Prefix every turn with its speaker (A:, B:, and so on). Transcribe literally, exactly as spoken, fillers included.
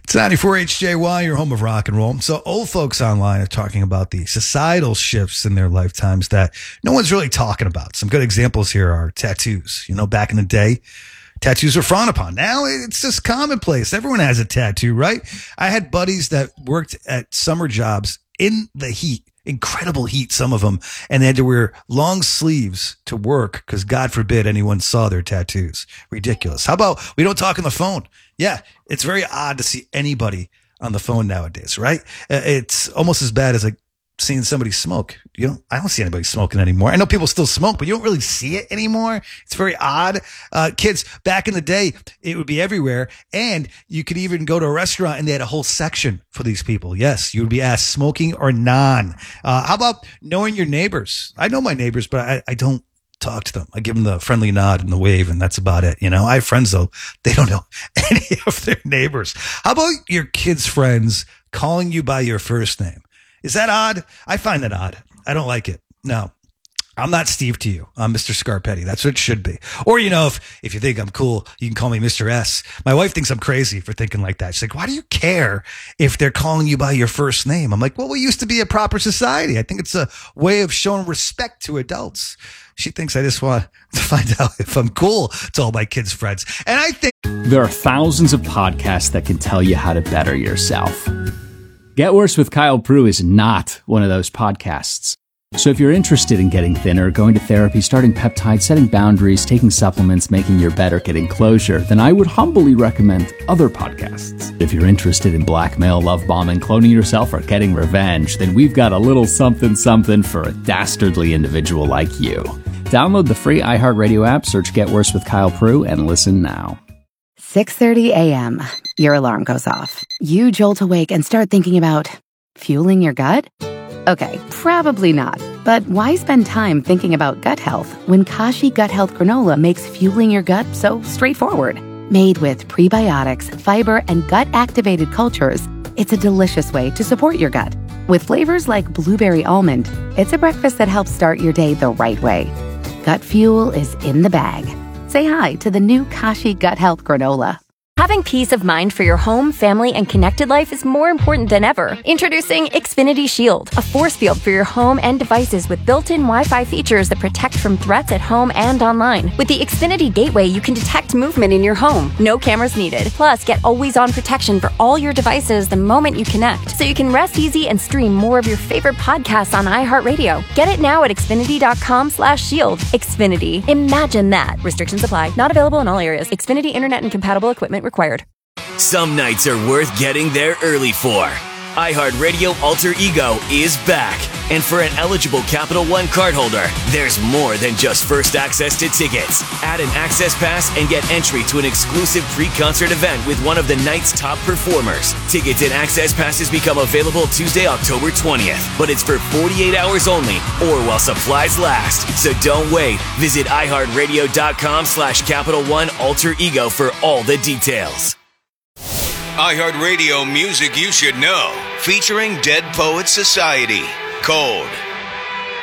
A: It's ninety-four H J Y, your home of rock and roll. So old folks online are talking about the societal shifts in their lifetimes that no one's really talking about. Some good examples here are tattoos. You know, back in the day, tattoos were frowned upon. Now it's just commonplace. Everyone has a tattoo, right? I had buddies that worked at summer jobs in the heat. Incredible heat, some of them, and they had to wear long sleeves to work because God forbid anyone saw their tattoos. Ridiculous. How about we don't talk on the phone? Yeah, it's very odd to see anybody on the phone nowadays, right? It's almost as bad as like seeing somebody smoke. You know, I don't see anybody smoking anymore. I know people still smoke, but you don't really see it anymore. It's very odd. Uh, kids, back in the day, it would be everywhere. And you could even go to a restaurant and they had a whole section for these people. Yes, you would be asked smoking or non. Uh, how about knowing your neighbors? I know my neighbors, but I, I don't talk to them. I give them the friendly nod and the wave, and that's about it. You know, I have friends, though. They don't know any of their neighbors. How about your kids' friends calling you by your first name? Is that odd? I find that odd. I don't like it. No, I'm not Steve to you. I'm Mister Scarpetti. That's what it should be. Or, you know, if, if you think I'm cool, you can call me Mister S. My wife thinks I'm crazy for thinking like that. She's like, why do you care if they're calling you by your first name? I'm like, well, we used to be a proper society. I think it's a way of showing respect to adults. She thinks I just want to find out if I'm cool to all my kids' friends. And I think
B: there are thousands of podcasts that can tell you how to better yourself. Get Worse with Kyle Prue is not one of those podcasts. So if you're interested in getting thinner, going to therapy, starting peptides, setting boundaries, taking supplements, making your better, getting closure, then I would humbly recommend other podcasts. If you're interested in blackmail, love bombing, cloning yourself, or getting revenge, then we've got a little something something for a dastardly individual like you. Download the free iHeartRadio app, search Get Worse with Kyle Prue, and listen now.
C: six thirty a.m. Your alarm goes off. You jolt awake and start thinking about fueling your gut? Okay, probably not. But why spend time thinking about gut health when Kashi Gut Health Granola makes fueling your gut so straightforward? Made with prebiotics, fiber, and gut-activated cultures, it's a delicious way to support your gut. With flavors like blueberry almond, it's a breakfast that helps start your day the right way. Gut fuel is in the bag. Say hi to the new Kashi Gut Health Granola.
D: Having peace of mind for your home, family, and connected life is more important than ever. Introducing Xfinity Shield, a force field for your home and devices with built-in Wi-Fi features that protect from threats at home and online. With the Xfinity Gateway, you can detect movement in your home. No cameras needed. Plus, get always-on protection for all your devices the moment you connect, so you can rest easy and stream more of your favorite podcasts on iHeartRadio. Get it now at Xfinity.com slash shield. Xfinity. Imagine that. Restrictions apply. Not available in all areas. Xfinity Internet and compatible equipment required.
E: Some nights are worth getting there early for. iHeartRadio Alter Ego is back. And for an eligible Capital One cardholder, there's more than just first access to tickets. Add an access pass and get entry to an exclusive pre-concert event with one of the night's top performers. Tickets and access passes become available Tuesday, October twentieth. But it's for forty-eight hours only or while supplies last. So don't wait. Visit iHeartRadio.com slash Capital One Alter Ego for all the details.
F: iHeartRadio music you should know. Featuring Dead Poets Society. Cold.